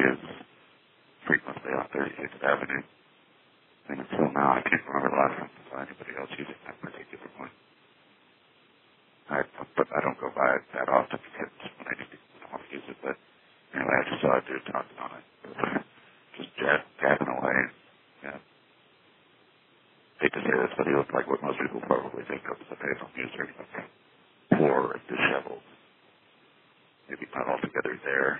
is frequently on 36th Avenue. And until now, I can't remember the last time I saw anybody else using that particular one. But I don't go by it that often because when I want to use it. But anyway, I just saw a dude talking on it. Just jabbing away. Yeah. Hate to say this, but he looked like what most people probably think of as a payphone user. Like poor and disheveled. Maybe not altogether there.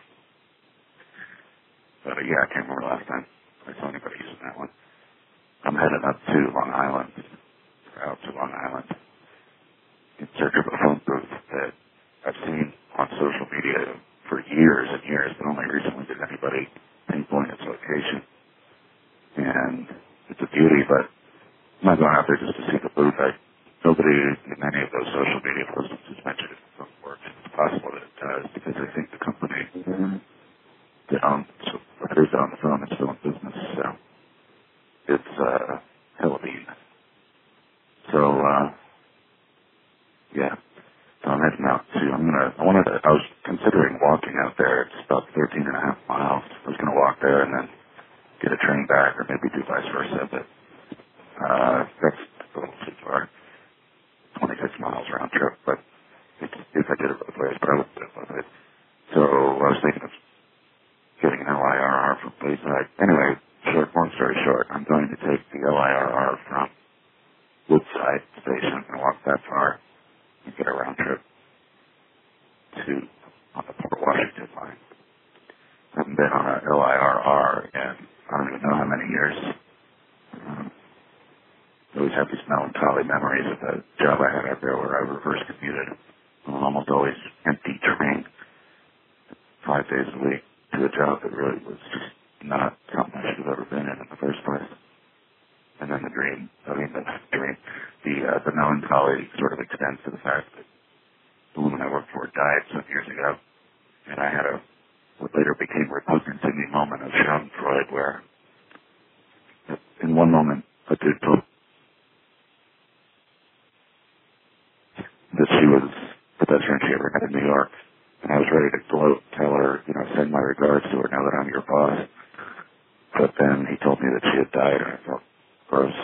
But yeah, I can't remember last time I saw anybody using that one. I'm headed up to Long Island, out to Long Island, in search of a phone booth that I've seen on social media for years and years, but only recently did anybody pinpoint its location. And it's a beauty, but I'm not going out there just to see the booth. Nobody in any of those social media postings has mentioned if the phone works. It's possible that it does, because I think the company that owns on the phone is still in business, so it's Halloween. So yeah. So I'm heading out to, I was considering walking out there. It's about 13 and a half miles. I was going to walk there and then get a train back, or maybe do vice versa, but that's a little too far. 26 miles round trip, but if I did it both ways, but I wouldn't do it both ways. So I was thinking of getting an LIRR from Bayside. Anyway, long story short, I'm going to take the LIRR from Woodside Station and walk that far and get a round trip on the Port Washington line. I haven't been on a LIRR in I don't even know how many years. I always have these melancholy memories of the job I had out there where I reverse commuted on an almost always empty train 5 days a week to a job that really was just not something I should have ever been in the first place. And then the melancholy sort of extends to the fact that the woman I worked for died some years ago, and I had what later became repugnant to me moment of Schadenfreude, where in one moment a dude told that she was the best friend she ever had in New York, and I was ready to gloat, tell her, send my regards to her now that I'm your boss. But then he told me that she had died, and I felt gross.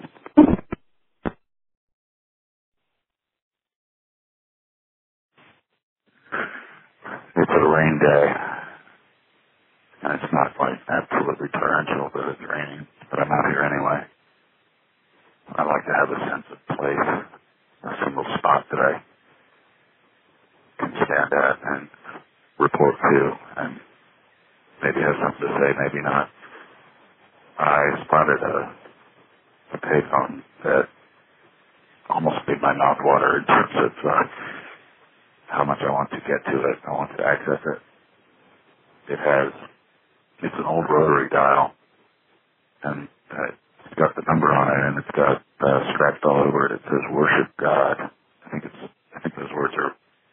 It's a rain day, and it's not like absolutely torrential, but it's raining. But I'm out here anyway. I like to have a sense of place, a single spot that I can stand at and report to, and maybe have something to say, maybe not. I spotted a payphone that almost made my mouth water in terms of how much I want to get to it. I want to access it. It's an old rotary dial, and it's got the number on it, and it's got scratched all over it. It says "Worship God." I think those words are.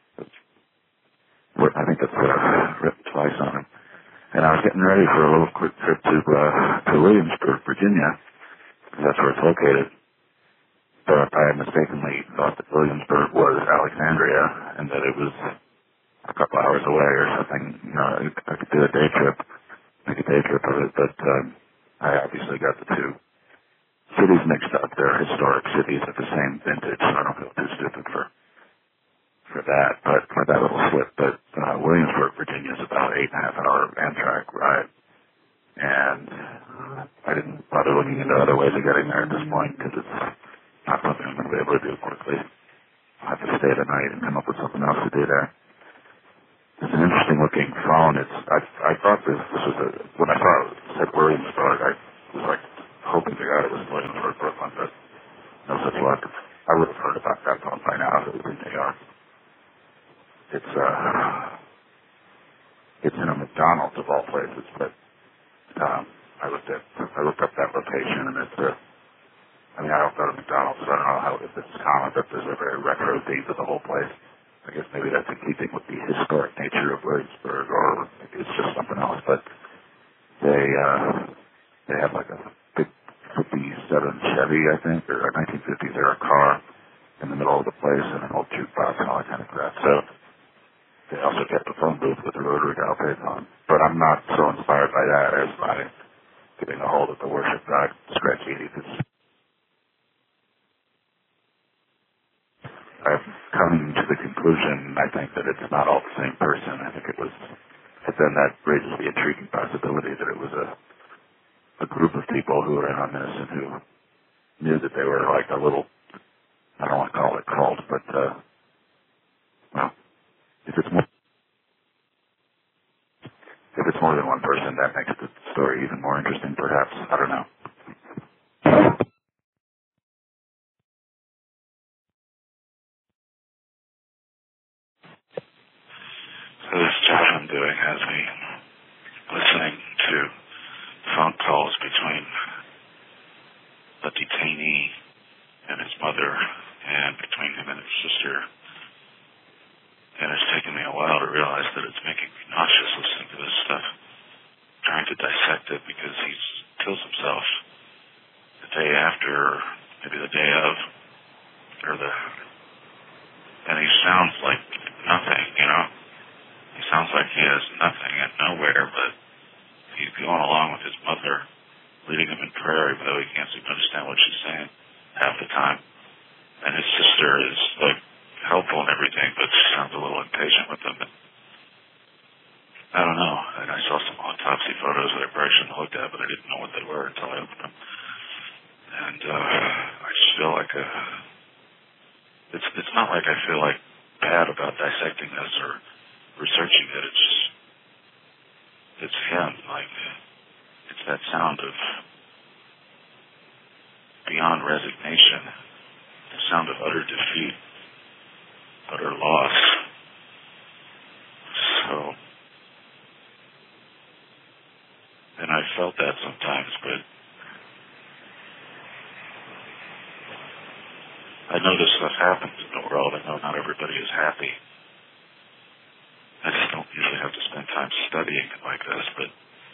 I think that's written twice on it. And I was getting ready for a little quick trip to Williamsburg, Virginia, because that's where it's located. But I had mistakenly thought that Williamsburg was Alexandria, and that it was a couple hours away or something. I could do a day trip, make a day trip of it, but I obviously got the two cities mixed up. They're historic cities at the same vintage, so I don't feel too stupid for that, but for that little slip. But Williamsburg, Virginia is about 8.5-hour Amtrak ride, and I didn't bother looking into other ways of getting there at this point because it's not something I'm going to be able to do quickly. I'll have to stay the night and come up with something else to do there. It's an interesting looking phone. I thought this was when I saw it said Williamsburg, I was like hoping to God it was Williamsburg, Brooklyn, but no such luck. I would have heard about that phone by now if it was in New York. It's in a McDonald's of all places, but I looked up that location, and I don't go to McDonald's, so I don't know if it's common, but there's a very retro theme to the whole place. I guess maybe that's in keeping with the historic nature of Williamsburg, or it's just something else. But they have like a big 57 Chevy, I think, or a 1950s era car in the middle of the place, and an old jukebox and all that kind of crap. So They also kept a phone booth with a rotary dial payphone. But I'm not so inspired by that as by getting a hold of the worship god, Scratch Eddie, because I've come to the conclusion, I think, that it's not all the same person. I think it was, but then that raises the intriguing possibility that it was a group of people who were in on this and who knew that they were like a little, I don't want to call it cult, but, well, if it's more, if it's more than one person, that makes the story even more interesting, perhaps. I don't know. So this job I'm doing has me listening to phone calls between a detainee and his mother, and between him and his sister. And it's taken me a while to realize that it's making me nauseous listening to this stuff, trying to dissect it, because he kills himself the day after, maybe the day of, and he sounds like nothing, you know? He sounds like he has nothing and nowhere, but he's going along with his mother, leading him in prayer, even though he can't seem to understand what she's saying half the time. And his sister is, like, helpful and everything, but she sounds a little impatient with him. And I don't know. And I saw some autopsy photos that I probably shouldn't have looked at, but I didn't know what they were until I opened them. And I just feel like it's not like I feel like bad about dissecting this or researching it. It's him. Like, it's that sound of beyond resignation, the sound of utter defeat, utter loss. So, and I felt that sometimes, but I know this stuff happens in the world. I know not everybody is happy. I just don't usually have to spend time studying it like this, but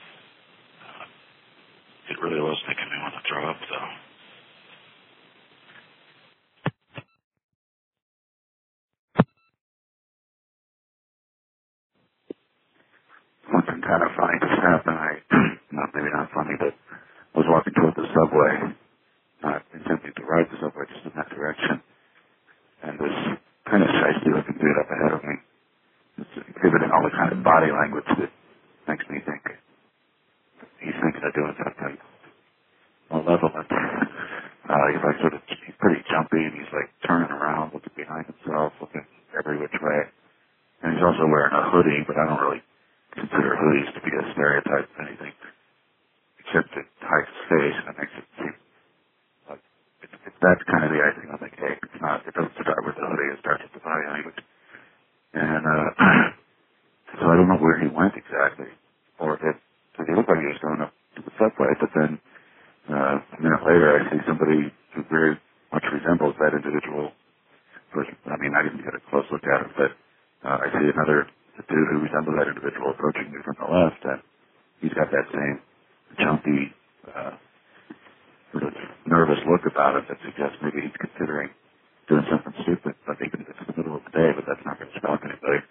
it really was making me want to throw up, though. Something kind of funny just happened. Maybe not funny, but I was walking toward the subway, not intending to ride the subway, just in that direction. And this kind of shiesty looking dude up ahead of me is exhibiting all the kind of body language that makes me think he's thinking of doing something malevolent. He's like he's pretty jumpy, and he's like turning around, looking behind himself, looking every which way. And he's also wearing a hoodie, but I don't really consider hoodies to be a stereotype of anything, except it hides his face and it makes it seem like that's kind of the icing on the cake. It's not, it doesn't start with the hoodie, it starts with the body language. And so I don't know where he went exactly, or if he looked like he was going up to the subway, but then a minute later I see somebody who very much resembles that individual person. I mean, I didn't get a close look at him, but I see another dude who resembles that individual approaching me from the left, and he's got that same jumpy, sort of nervous look about him that suggests maybe he's considering doing something stupid, but even if it's in the middle of the day, but that's not going to stop anybody.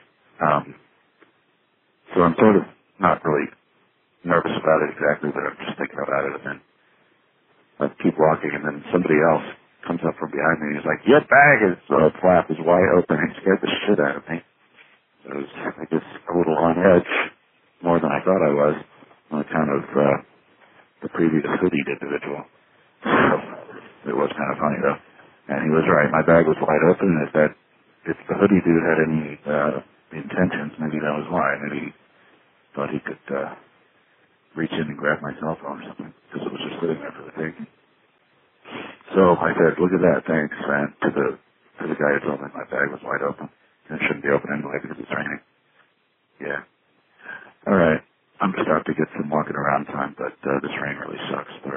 So I'm sort of not really nervous about it exactly, but I'm just thinking about it, and then I keep walking, and then somebody else comes up from behind me, and he's like, "Your bag is flap is wide open." He scared the shit out of me. I was, I guess, a little on edge, more than I thought I was, on account of the previous hoodied individual. So it was kind of funny, though. And he was right. My bag was wide open, and if the hoodie dude had any intentions, maybe that was why. Maybe he thought he could reach in and grab my cell phone or something, because it was just sitting there for the taking. So I said, "Look at that, thanks," and to the guy who told me my bag was wide open. And it shouldn't be open anyway because it's raining. Yeah. All right. I'm just out to get some walking around time, but this rain really sucks.